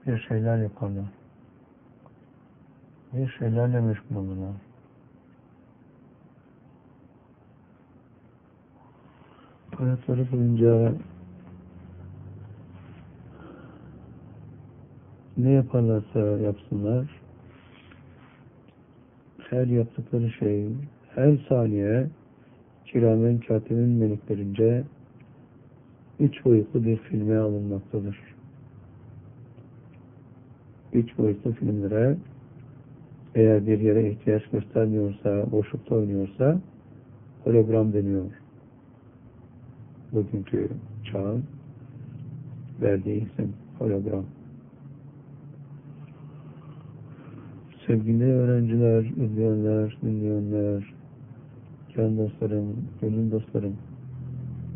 bir şeyler yaparlar. Bir şeylerle meşgul olurlar. Hayatları boyunca ne yaparlarsa yapsınlar, her yaptıkları şey, her saniye kiramen katibin meleklerince 3 boyutlu bir filme alınmaktadır. 3 boyutlu filmlere eğer bir yere ihtiyaç göstermiyorsa, boşlukta oynuyorsa hologram deniyor. Bugünkü çağın verdiği isim hologram. Sevgili öğrenciler, izleyenler, dinleyenler, can dostlarım, gönül dostlarım,